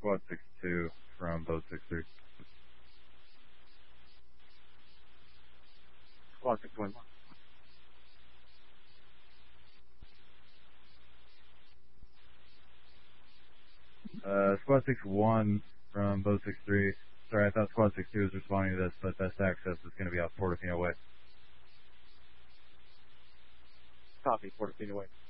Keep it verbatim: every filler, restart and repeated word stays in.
Squad six two from boat six three. Squad six one. Uh, Squad six one from boat six three. Sorry, I thought Squad six two was responding to this, but best access is going to be out Portofino Way. Copy, Portofino Way.